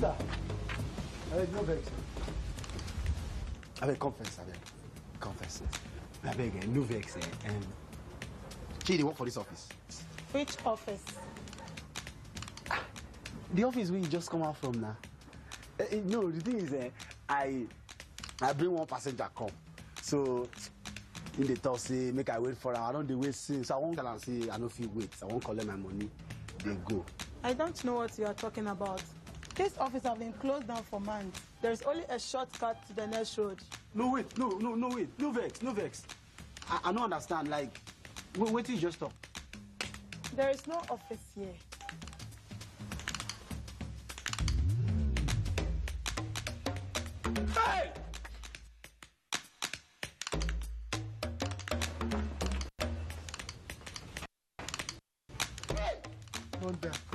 Sister, no vex. Confess, confess. No vex. She dey work for this office. Which office? The office where you just come out from now. No, the thing is, I bring one passenger come. So in the talk say make I wait for her. I don't dey wait since. So I won't tell and say I no fit wait. I won't collect my money. They go. I don't know what you are talking about. This office has been closed down for months. There's only a shortcut to the next road. No wait, wait. No vex. I don't understand. Like, wait till you just stop. There is no office here. Hey! Don't dare.